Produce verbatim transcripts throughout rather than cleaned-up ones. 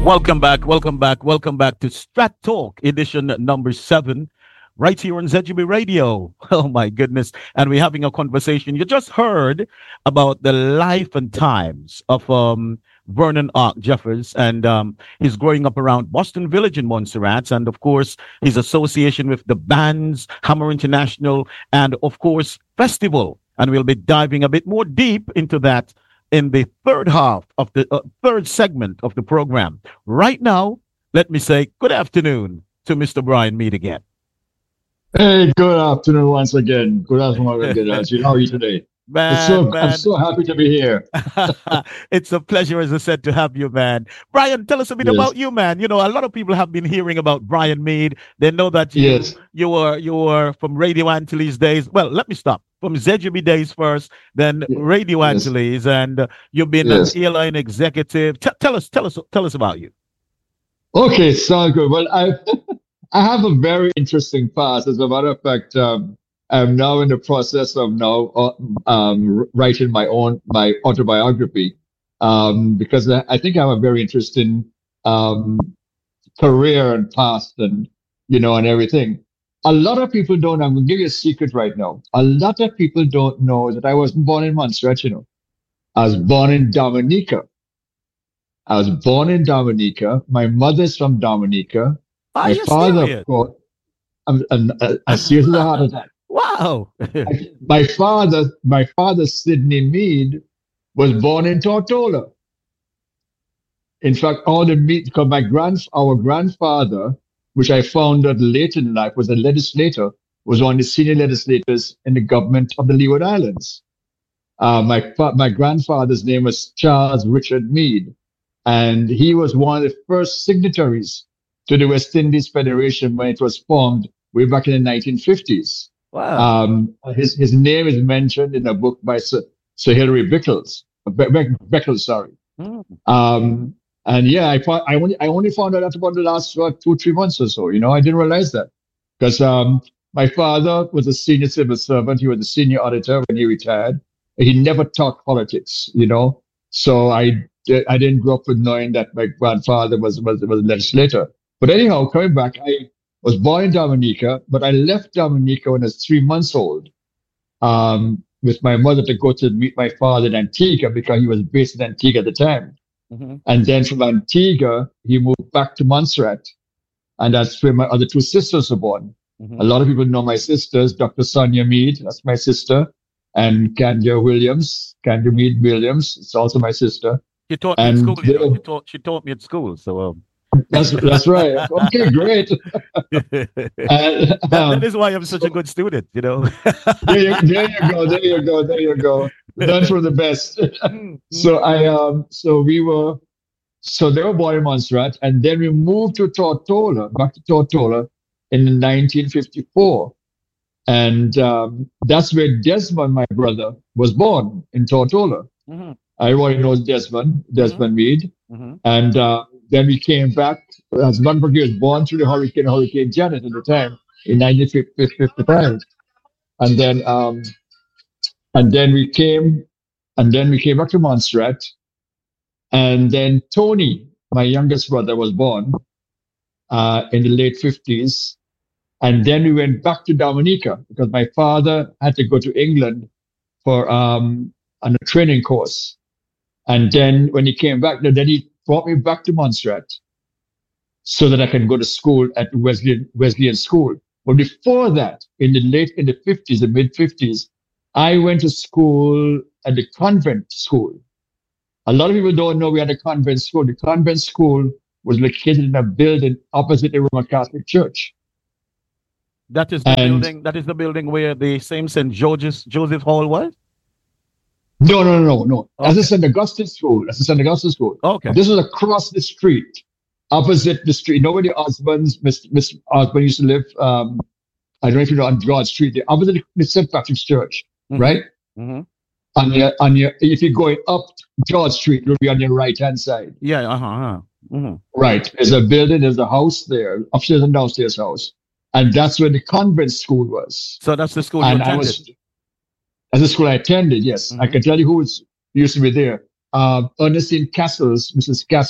Welcome back, welcome back, welcome back to Strat Talk edition number seven, right here on Z G B Radio. Oh my goodness. And we're having a conversation. You just heard about the life and times of um, Vernon Ark Jeffers and um, his growing up around Boston Village in Montserrat. And of course, his association with the bands, Hammer International, and of course, Festival. And we'll be diving a bit more deep into that in the third half of the uh, third segment of the program. Right now, let me say good afternoon to Mister Brian Mead again. Hey, good afternoon once again. Good afternoon again, Archie. How are you today? Man, It's so, man. I'm so happy to be here. It's a pleasure, as I said, to have you, man. Brian, tell us a bit Yes. about you, man. You know, a lot of people have been hearing about Brian Mead. They know that you, Yes. you were you were from Radio Antilles days. Well, let me stop. From Z G B days first, then Ye- Radio yes. Antilles, and uh, you've been Yes. an airline executive. T- tell us, tell us, tell us about you. Okay, sounds good. Well, I I have a very interesting past. As a matter of fact, um, I'm now in the process of now uh, um, writing my own my autobiography um, because I, I think I have a very interesting um, career and past and you know and everything. A lot of people don't. I'm going to give you a secret right now. A lot of people don't know that I wasn't born in Montserrat. You know, I was born in Dominica. I was born in Dominica. My mother's from Dominica. Are My you father, serious? of course, I'm, I'm, I'm, I'm serious as a heart attack. Wow. My father, my father, Sidney Mead, was born in Tortola. In fact, all the meat, because my grand, our grandfather, which I found out late in life, was a legislator, was one of the senior legislators in the government of the Leeward Islands. Uh, my fa- my grandfather's name was Charles Richard Mead, and he was one of the first signatories to the West Indies Federation when it was formed way back in the nineteen fifties. Wow. Um, his his name is mentioned in a book by Sir, Sir Hilary Beckles, Be- Be- Beckles, sorry. Mm. Um, and yeah, I found, I only I only found out that about the last uh, two three months or so. You know, I didn't realize that because um, my father was a senior civil servant. He was a senior auditor when he retired. He never talked politics. You know, so I di- I didn't grow up with knowing that my grandfather was was, was a legislator. But anyhow, coming back, I was born in Dominica, but I left Dominica when I was three months old um, with my mother to go to meet my father in Antigua because he was based in Antigua at the time. Mhm. And then from Antigua, he moved back to Montserrat. And that's where my other two sisters were born. Mhm. A lot of people know my sisters, Doctor Sonia Mead, that's my sister, and Candia Williams, Candia Mead Williams, it's also my sister. She taught me at And school, you they know. were- She taught, she taught me at school. So, um, that's that's right. Okay, great. that, And, that um, is why I'm such a good student, you know. there, you, there you go, there you go, there you go. Learn from the best. Mm, So I um so we were so they were born in Montserrat, and then we moved to Tortola, back to Tortola in nineteen fifty-four. And um, that's where Desmond, my brother, was born in Tortola. mhm, Everybody knows Desmond, Desmond Mead. mhm. And uh, then we came back as Lundberg was born through the hurricane, Hurricane Janet at the time in nineteen fifty-five. And then um, and then we came and then we came back to Montserrat. And then Tony, my youngest brother, was born uh, in the late fifties. And then we went back to Dominica because my father had to go to England for um, on a training course. And then when he came back, then he brought me back to Montserrat so that I can go to school at Wesleyan, Wesleyan School. But before that, in the late, in the fifties, the mid fifties, I went to school at the convent school. A lot of people don't know we had a convent school. The convent school was located in a building opposite the Roman Catholic Church. That is the And- building. That is the building where the same Saint George's Joseph Hall was. No, no, no, no. That's Okay. a Saint Augustine school. That's a Saint Augustine school. Okay. This was across the street, opposite the street. You know where the Osmonds, Mister Mister Osmond used to live? Um, I don't know if you know on Broad Street. The opposite the Saint Patrick's Church, Mhm. right? Mhm. On your, on your, if you're going up George Street, you'll be on your right hand side. Yeah. Uh huh. Uh-huh. Mhm. Right. There's a building, there's a house there, upstairs and downstairs house. And that's where the convent school was. So that's the school you And I attended. was, that's the school I attended, yes. I Mhm. can tell you who was, used to be there. Uh, Ernestine Castles, Missus Castle.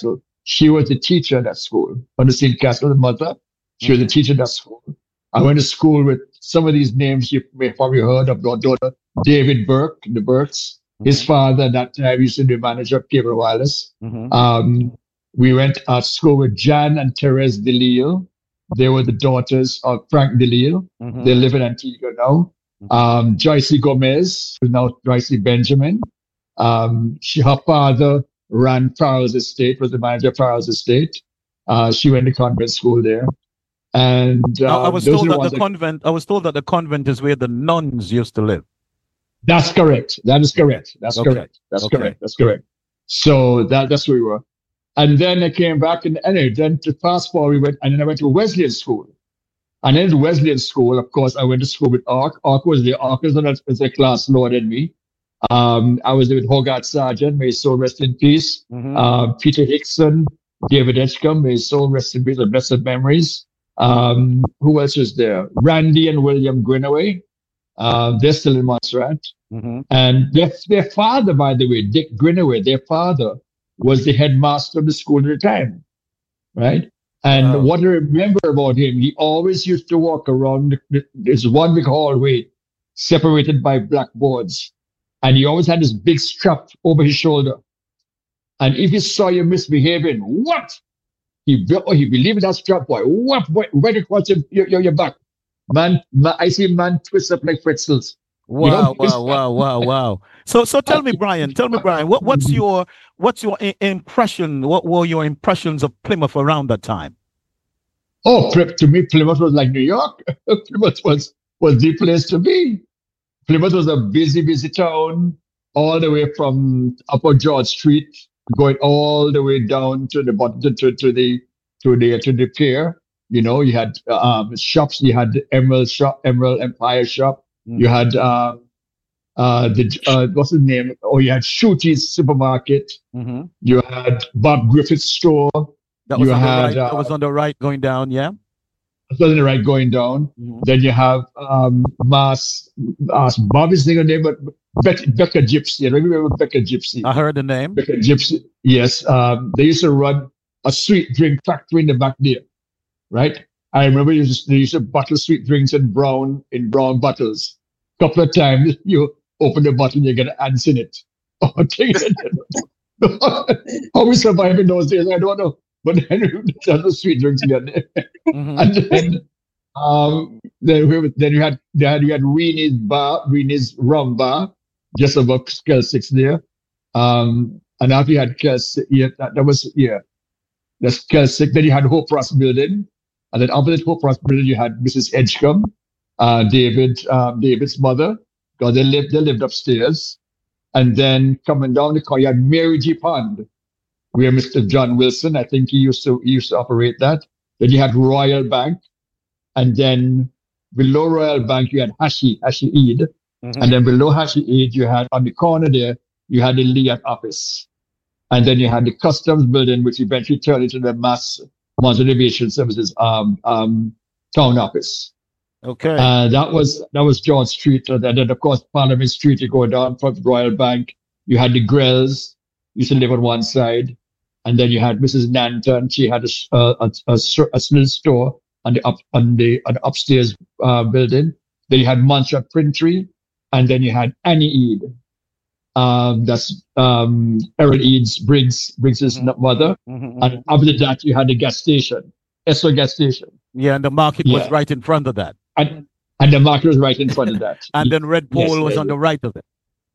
She was a teacher at that school. On the Saint Catherine's mother, she was a teacher at that school. I went to school with some of these names you may have probably heard of. Your daughter, David Burke, the Burkes. His Mhm. father at that time used to be manager of Cable Wireless. Mhm. Um, we went to school with Jan and Therese DeLille. They were the daughters of Frank DeLille. Mhm. They live in Antigua now. Um, Joyce Gomez, who's now Joyce Benjamin. Um, she, her father ran Farrell's Estate, was the manager of Farrell's Estate. Uh, she went to convent school there. And I, I um, was those told are the that ones the that- convent. I was told that the convent is where the nuns used to live. That's correct. That is correct. That's Okay. correct. That's Okay. correct. That's correct. So that that's where we were. And then I came back and anyway, then to fast forward, we went, and then I went to Wesleyan School. And then to Wesleyan School, of course, I went to school with Ark. Ark was the Ark was a, was a class lower than me. Um, I was with Hogarth Sargent, may his soul rest in peace. Mhm. Uh, Peter Hickson, David Edgecombe, may his soul rest in peace, of blessed memories. Um, who else was there? Randy and William Greenaway. Uh, they're still in Montserrat. Mhm. And their, their father, by the way, Dick Greenaway, their father was the headmaster of the school at the time, right? And Wow. what I remember about him, he always used to walk around. the- the- There's one big hallway separated by blackboards. And he always had this big strap over his shoulder. And if he saw you misbehaving, what? He, be- oh, he believed that strap, boy. What? Boy, right across your, your, your back. Man, man, I see man twist up like pretzels. You know, Wow, wow, wow, wow, wow. So, so tell me, Brian. Tell me, Brian. What, what's your, what's your i- impression? What were your impressions of Plymouth around that time? Oh, Ply- to me, Plymouth was like New York. Plymouth was, was the place to be. Plymouth was a busy, busy town, all the way from Upper George Street, going all the way down to the bottom, to, to, to the to the to the pier. You know, you had um, shops. You had the Emerald Shop, Emerald Empire Shop. You had um, uh, the uh, what's the name? Oh, you had Shooty's Supermarket. Mm-hmm. You had Bob Griffith's store. That was You on the had, right. That uh, was on the right, going down. Yeah. That's on the right going down. Mhm. Then you have um, Mass, uh, Bobby's name, name, but Be- Becca Gypsy. I remember Becca Gypsy. I heard the name. Becca Gypsy. Yes. Um, they used to run a sweet drink factory in the back there, right? I remember they used to, they used to bottle sweet drinks in brown in brown bottles. Couple of times you open the bottle, you get ants in it. Oh, take it. How we survived in those days, I don't know. But then there's no sweet drinks again. Mhm. And then, um, then, we, then you had, then you had Reenie's bar, Reenie's rum bar, just above Kel Six there. Um, and after you had Kel Six, yeah, that, that was, yeah, that's Kel Six. Then you had Hope Ross Building. And then after that Hope Ross Building, you had Missus Edgecombe, uh, David, um, David's mother, because they lived, they lived upstairs. And then coming down the corner, you had Mary G. Pond, where Mister John Wilson, I think he used to he used to operate that. Then you had Royal Bank, and then below Royal Bank you had Hashi Hashi Eid, Mhm. and then below Hashi Eid you had on the corner there you had the Liat office, and then you had the Customs building, which eventually turned into the Mass Conservation Services um um town office. Okay. Uh, that was that was George Street, and then of course Parliament Street. You go down from Royal Bank. You had the Grells used to live on one side, and then you had Missus Nanton. She had a s- a, a, a, s- a small store on the up on the, on the upstairs uh, building. Then you had Montserrat Printry, and then you had Annie Eid. Um, that's um, Errol Ead's Briggs Briggs's Mhm. mother, Mhm. and after that you had the gas station, Esso gas station, Yeah, and the market was Yeah. right in front of that, and and the market was right in front of that. and then Red Yes, Pole was yes. on the right of it.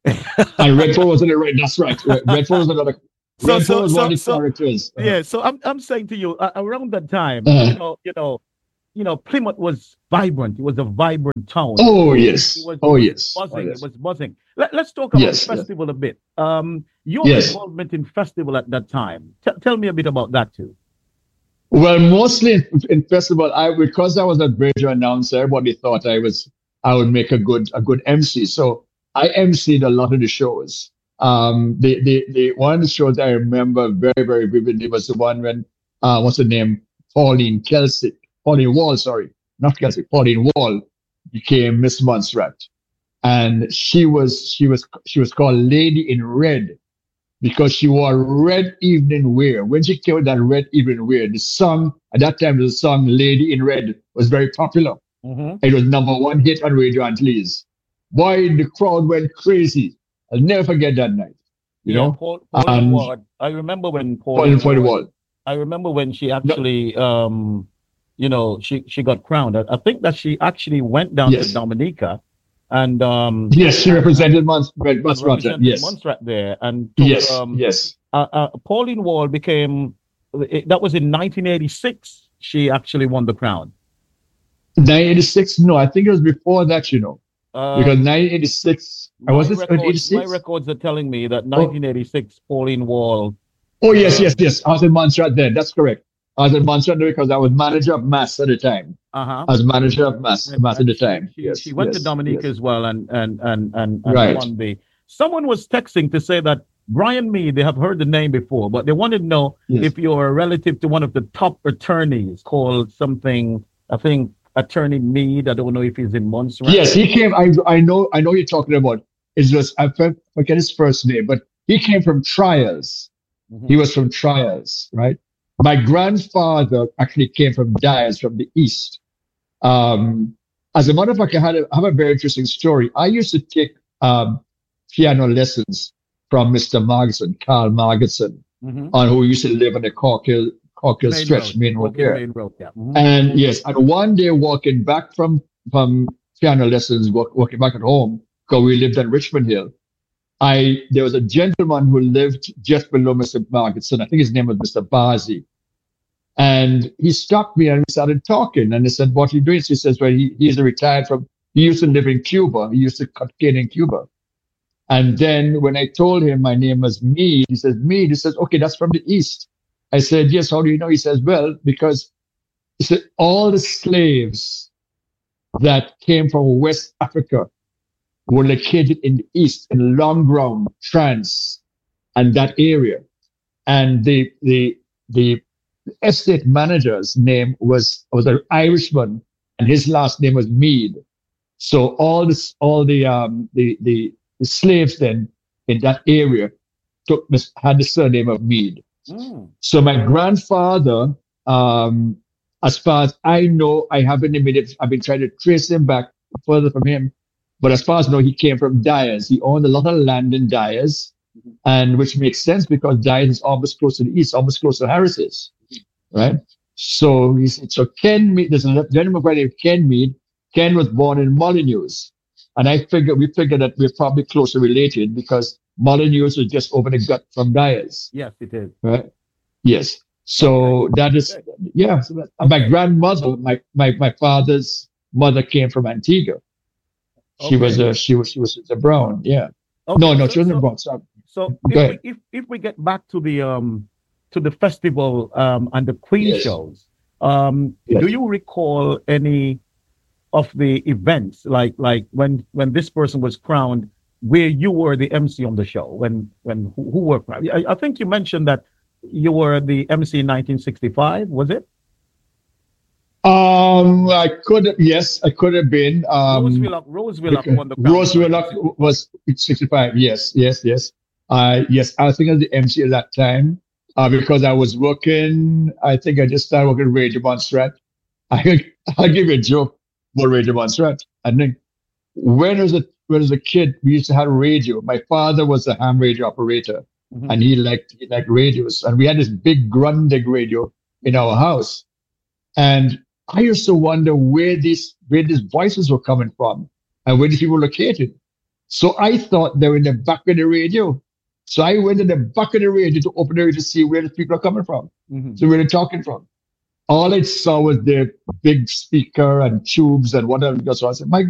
And Redford was on the right. That's right. Red- Redford was another. So- Redford so- was so- one of the so- characters. Uh, Yeah, so I'm I'm saying to you, uh, around that time, Uh-huh. you know, you know, you know, Plymouth was vibrant. It was a vibrant town. Oh yes. It was, Oh it was yes. Oh, buzzing. yes. It was buzzing. Let, let's talk about Yes, yes. festival a bit. Um, your Yes. involvement in festival at that time. T- tell me a bit about that too. Well, mostly in, in festival, I because I was a radio announcer, everybody thought I was I would make a good a good M C. So I emceed a lot of the shows. Um, the the the one of the shows I remember very very vividly was the one when uh, what's her name, Pauline Kelsey, Pauline Wall, sorry, not Kelsey, Pauline Wall became Miss Montserrat, and she was she was she was called Lady in Red. because she wore red evening wear. When she came with that red evening wear, the song, at that time, the song Lady in Red was very popular. Mm-hmm. It was number one hit on Radio Antilles. Boy, the crowd went crazy. I'll never forget that night. You Yeah, know? Paul, Pauline And Ward. I remember when Pauline Pauline for the Ward. wall. I remember when she No, actually, um, you know, she she got crowned. I, I think that she actually went down to yes. Dominica, and um, Yes, she and, represented Mons- Red and Montserrat. represented Yes. Montserrat there, and took Yes. um, Yes. uh, uh, Pauline Wall became. It, that was in nineteen eighty-six. She actually won the crown. nineteen eighty-six? No, I think it was before that, you know. Because Um, nineteen eighty-six, I my was it records, my eighty-six? records are telling me that Oh, nineteen eighty-six, Pauline Wall. oh, yes, Uh, yes, yes. I was in Montserrat then. That's correct. I was in Montserrat because I was manager of Mass at the time. uh-huh. I was manager of Mass, And, Mass at and the she time. she Yes, she went to yes, Dominica yes. as well, and and and and and Right. won the. Someone was texting to say that Brian Mead, they have heard the name before, but they wanted to know Yes. if you're a relative to one of the top attorneys called something. I think Attorney Mead. I don't know if he's in Montserrat. Yes, he came. I I know I know you're talking about. It's just I for- forget his first name, but he came from Trials. Mhm. He was from Trials, right? My grandfather actually came from Dyers, from the east. Um, as a matter of fact, I had a, I have a very interesting story. I used to take um, piano lessons from Mister Margetson, Carl Margetson, Mhm. on who used to live on the Cork Hill, Cork Hill Main stretch, Road, main road Cork Hill there. Main Road. Yeah. Mhm. And yes, and one day walking back from from piano lessons, walk, walking back at home, because we lived on Richmond Hill, I there was a gentleman who lived just below Mister Margetson. I think his name was Mister Bazi. And he stopped me and we started talking. And he said, "What are you doing?" So he says, "Well, he, he's retired from, he used to live in Cuba. He used to cut cane in Cuba." And then when I told him my name was Mead, he says, "Mead." He says, "Okay, that's from the East." I said, "Yes, how do you know?" He says, "Well, because," he said, "all the slaves that came from West Africa were located in the East, in Long Ground, Trans, and that area. And the the the estate manager's name was was an Irishman, and his last name was Mead. So all this, all the um the the, the slaves then in that area took this, had the surname of Mead. Mm. So my grandfather, um, as far as I know, I haven't immediate. I've been trying to trace him back further from him, but as far as I know, he came from Dyers. He owned a lot of land in Dyers, and which makes sense because Dyers is almost close to the east, almost close to Harris's, right? So he said, so Ken Mead, there's a gentleman by the name of Ken Mead. Ken was born in Molyneux, and I figured we figured that we're probably closely related because Molyneux was just over the gut from Dyers, Yes, it is. right? Yes. So Okay. that is, Okay. yeah. So that, and my Okay. grandmother, my, my, my father's mother came from Antigua. She was Okay. a, she was, she was a Brown. Yeah. Okay. No, no, So she wasn't so Brown. Sorry. so Go if we ahead. if if we get back to the um to the festival um and the Queen Yes. shows, um, Yes. do you recall any of the events like like when when this person was crowned, where you were the M C on the show when when who, who were crowned? I, I think you mentioned that you were the M C in nineteen sixty-five, was it? Um, I could have, yes, I could have been. Rose Um, Willock, Rose Willock because won the crown Rose in Willock nineteen sixty-five. was sixty-five. Yes, yes, yes. Uh, yes, I think I was the M C at that time uh, because I was working. I think I just started working at Radio Montserrat. I, I'll give you a joke about Radio Montserrat. I think when I was a when I was a kid, we used to have radio. My father was a ham radio operator, Mhm. and he liked he liked radios. And we had this big Grundig radio in our house. And I used to wonder where these where these voices were coming from and where these people were located. So I thought they were in the back of the radio. So I went in the back of the radio to open the radio to see where the people are coming from. Mhm. So where they're talking from. All I saw was the big speaker and tubes and whatever. So I said, my